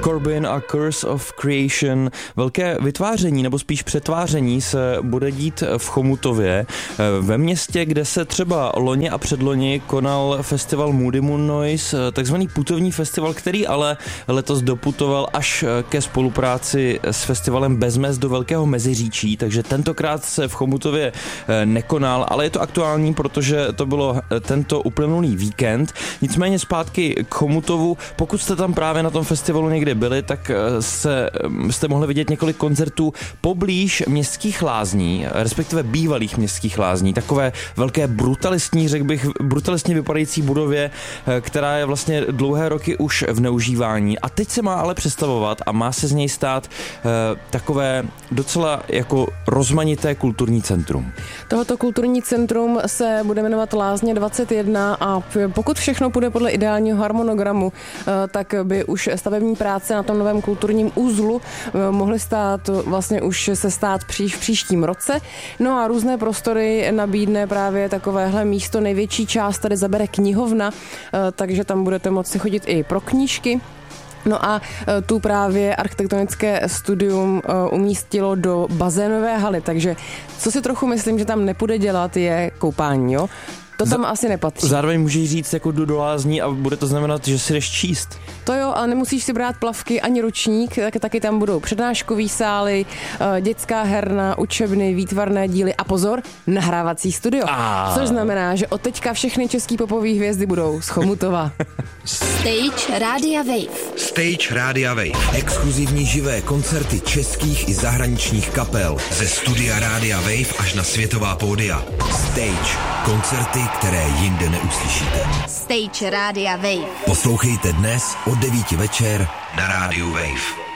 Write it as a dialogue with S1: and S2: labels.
S1: Corbin a Curse of Creation. Velké vytváření, nebo spíš přetváření se bude dít v Chomutově, ve městě, kde se třeba loni a předloni konal festival Moody Moon Noise, takzvaný putovní festival, který ale letos doputoval až ke spolupráci s festivalem Bez mez do Velkého Meziříčí, takže tentokrát se v Chomutově nekonal, ale je to aktuální, protože to bylo tento uplynulý víkend. Nicméně zpátky k Chomutovu, pokud jste tam právě na tom festivalu někde byli, tak jste mohli vidět několik koncertů poblíž Městských lázní, respektive bývalých Městských lázní, takové velké brutalistně vypadající budově, která je vlastně dlouhé roky už v neužívání. A teď se má ale přestavovat a má se z něj stát takové docela jako rozmanité kulturní centrum.
S2: Tohoto kulturní centrum se bude jmenovat Lázně 21 a pokud všechno půjde podle ideálního harmonogramu, tak by už stavební práce na tom novém kulturním uzlu mohly se stát v příštím roce. No a různé prostory nabídne právě takovéhle místo. Největší část tady zabere knihovna, takže tam budete moci chodit i pro knížky. No a tu právě architektonické studium umístilo do bazénové haly, takže co si trochu myslím, že tam nepůjde dělat, je koupání, jo? To tam asi nepatří.
S1: Zároveň můžeš říct jako jdu do lázní a bude to znamenat, že si jdeš číst.
S2: To jo, ale nemusíš si brát plavky ani ručník, taky tam budou přednáškový sály, dětská herna, učebny, výtvarné díly a pozor, nahrávací studio. Což znamená, že od teďka všechny český popový hvězdy budou z Chomutova.
S3: Stage Rádia Wave.
S4: Stage Rádia Wave. Exkluzivní živé koncerty českých i zahraničních kapel. Ze studia Rádia Wave až na světová pódia. Stage. Koncerty, které jinde neuslyšíte.
S3: Stage Rádia Wave.
S4: Poslouchejte dnes od 9 večer na Rádiu Wave.